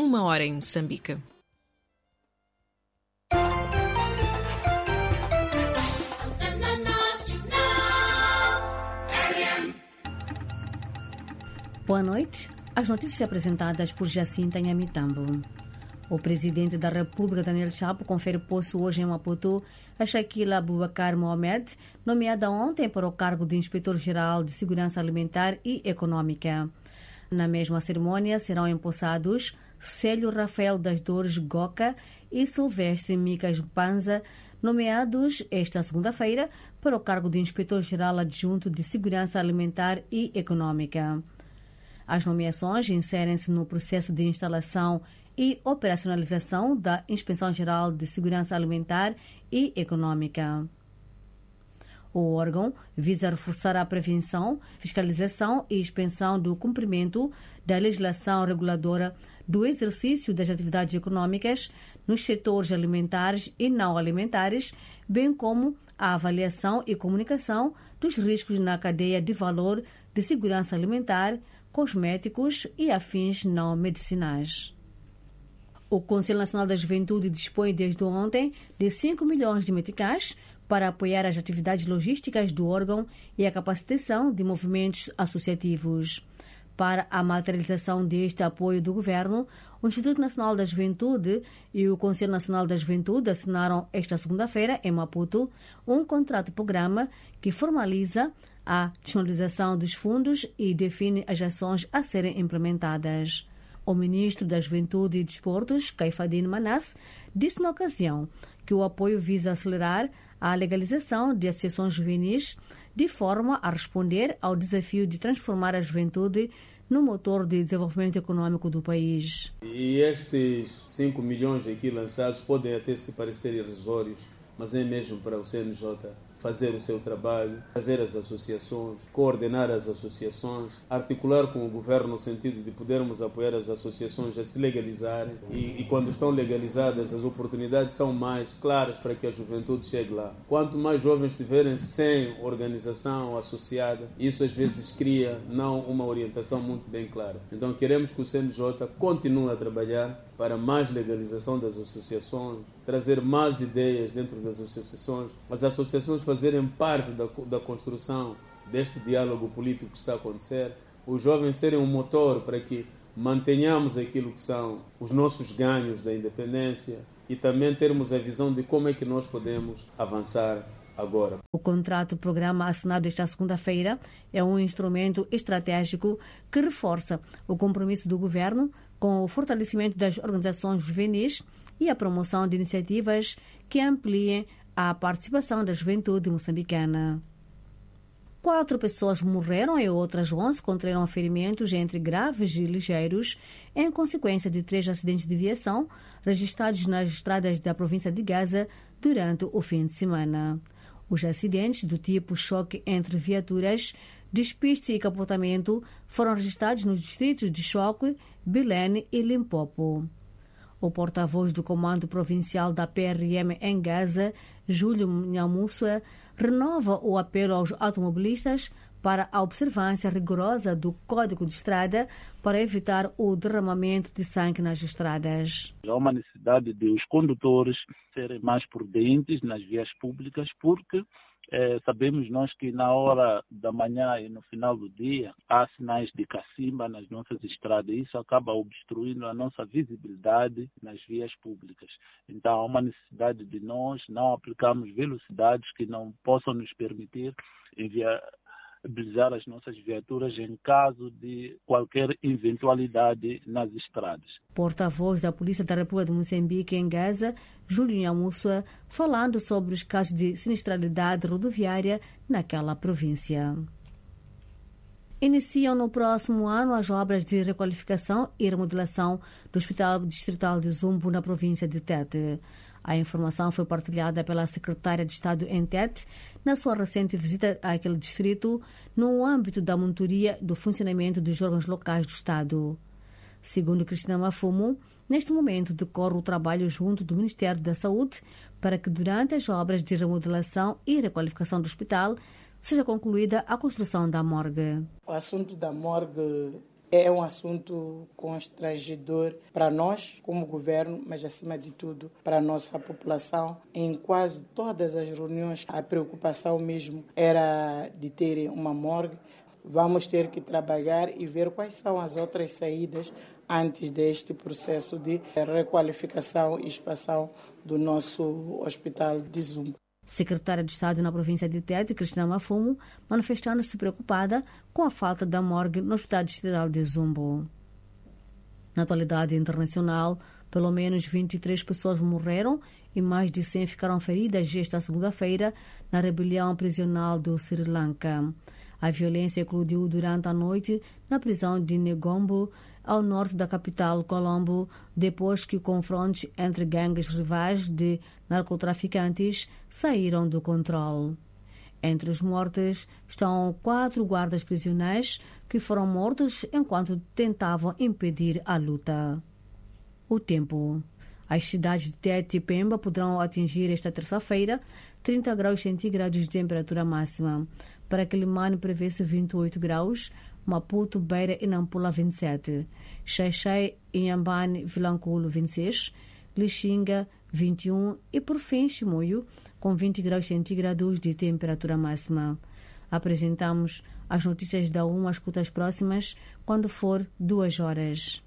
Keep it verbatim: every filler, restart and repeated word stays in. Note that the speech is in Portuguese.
numa hora em Moçambique. Boa noite. As notícias apresentadas por Jacinta Nhamitambo. O presidente da República, Daniel Chapo, confere posse hoje em Maputo a Shakila Abubakar Mohamed, nomeada ontem para o cargo de Inspetor-Geral de Segurança Alimentar e Econômica. Na mesma cerimônia serão empossados Célio Rafael das Dores Goca e Silvestre Micas Panza, nomeados esta segunda-feira para o cargo de Inspetor-Geral Adjunto de Segurança Alimentar e Econômica. As nomeações inserem-se no processo de instalação e operacionalização da Inspeção-Geral de Segurança Alimentar e Econômica. O órgão visa reforçar a prevenção, fiscalização e inspeção do cumprimento da legislação reguladora do exercício das atividades econômicas nos setores alimentares e não alimentares, bem como a avaliação e comunicação dos riscos na cadeia de valor de segurança alimentar, cosméticos e afins não medicinais. O Conselho Nacional da Juventude dispõe desde ontem de cinco milhões de meticais para apoiar as atividades logísticas do órgão e a capacitação de movimentos associativos. Para a materialização deste apoio do Governo, o Instituto Nacional da Juventude e o Conselho Nacional da Juventude assinaram esta segunda-feira, em Maputo, um contrato-programa que formaliza a disponibilização dos fundos e define as ações a serem implementadas. O ministro da Juventude e Desportos, Caifadine Manasse, disse na ocasião que o apoio visa acelerar a legalização de associações juvenis de forma a responder ao desafio de transformar a juventude no motor de desenvolvimento econômico do país. E estes cinco milhões aqui lançados podem até se parecer irrisórios, mas é mesmo para o C N J fazer o seu trabalho, fazer as associações, coordenar as associações, articular com o governo no sentido de podermos apoiar as associações a se legalizarem e, e quando estão legalizadas as oportunidades são mais claras para que a juventude chegue lá. Quanto mais jovens estiverem sem organização associada, isso às vezes cria não uma orientação muito bem clara. Então queremos que o C N J continue a trabalhar para mais legalização das associações, trazer mais ideias dentro das associações, as associações fazerem parte da, da construção deste diálogo político que está a acontecer, os jovens serem um motor para que mantenhamos aquilo que são os nossos ganhos da independência e também termos a visão de como é que nós podemos avançar agora. O contrato-programa assinado esta segunda-feira é um instrumento estratégico que reforça o compromisso do governo com o fortalecimento das organizações juvenis e a promoção de iniciativas que ampliem a participação da juventude moçambicana. Quatro pessoas morreram e outras onze contraíram ferimentos entre graves e ligeiros em consequência de três acidentes de viação registrados nas estradas da província de Gaza durante o fim de semana. Os acidentes do tipo choque entre viaturas, despiste e capotamento foram registrados nos distritos de Choque, Belém e Limpopo. O porta-voz do Comando Provincial da P R M em Gaza, Júlio Nhamussa, renova o apelo aos automobilistas para a observância rigorosa do Código de Estrada para evitar o derramamento de sangue nas estradas. Há uma necessidade de os condutores serem mais prudentes nas vias públicas, porque eh, sabemos nós que na hora da manhã e no final do dia há sinais de cacimba nas nossas estradas e isso acaba obstruindo a nossa visibilidade nas vias públicas. Então há uma necessidade de nós não aplicarmos velocidades que não possam nos permitir enviar mobilizar as nossas viaturas em caso de qualquer eventualidade nas estradas. Porta-voz da Polícia da República de Moçambique em Gaza, Júlio Nhamussa, falando sobre os casos de sinistralidade rodoviária naquela província. Iniciam no próximo ano as obras de requalificação e remodelação do Hospital Distrital de Zumbo, na província de Tete. A informação foi partilhada pela secretária de Estado em Tete na sua recente visita àquele distrito no âmbito da monitoria do funcionamento dos órgãos locais do Estado. Segundo Cristina Mafumo, neste momento decorre o trabalho junto do Ministério da Saúde para que durante as obras de remodelação e requalificação do hospital seja concluída a construção da morgue. O assunto da morgue É um assunto constrangedor para nós, como governo, mas acima de tudo para a nossa população. Em quase todas as reuniões, a preocupação mesmo era de terem uma morgue. Vamos ter que trabalhar e ver quais são as outras saídas antes deste processo de requalificação e expansão do nosso hospital de Zumbo. Secretária de Estado na província de Tete, Cristina Mafumo, manifestando-se preocupada com a falta da morgue no Hospital Distrital de Zumbo. Na atualidade internacional, pelo menos vinte e três pessoas morreram e mais de cem ficaram feridas esta segunda-feira na rebelião prisional do Sri Lanka. A violência eclodiu durante a noite na prisão de Negombo, ao norte da capital, Colombo, depois que confrontos entre gangues rivais de narcotraficantes saíram do controle. Entre os mortos estão quatro guardas prisionais que foram mortos enquanto tentavam impedir a luta. O tempo. As cidades de Tete e Pemba poderão atingir esta terça-feira trinta graus centígrados de temperatura máxima. Para Quelimane prevê-se vinte e oito graus, Maputo, Beira e Nampula vinte e sete, Xai-Xai, Inhambane, Vilanculo vinte e seis, Lixinga vinte e um e por fim Chimoio com vinte graus centígrados de temperatura máxima. Apresentamos as notícias da U M A, escutas próximas quando for duas horas.